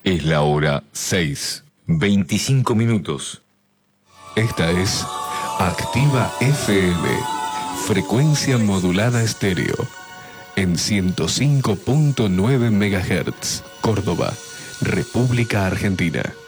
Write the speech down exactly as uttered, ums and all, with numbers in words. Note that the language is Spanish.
Es la hora seis, veinticinco minutos. Esta es Activa F M, frecuencia modulada estéreo, en ciento cinco punto nueve megahertz, Córdoba, República Argentina.